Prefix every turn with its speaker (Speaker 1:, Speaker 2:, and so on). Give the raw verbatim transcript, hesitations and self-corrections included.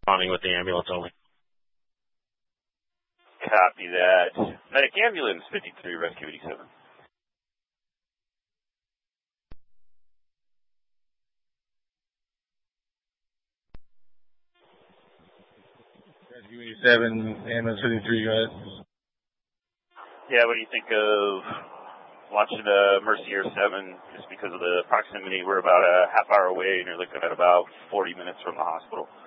Speaker 1: Responding with the ambulance only.
Speaker 2: Copy that. Medic ambulance fifty-three, rescue eighty-seven.
Speaker 3: Rescue eighty-seven, ambulance fifty-three, guys.
Speaker 2: Yeah, what do you think of launching a Mercy Air seven just because of the proximity? We're about a half hour away and you're looking at about forty minutes from the hospital.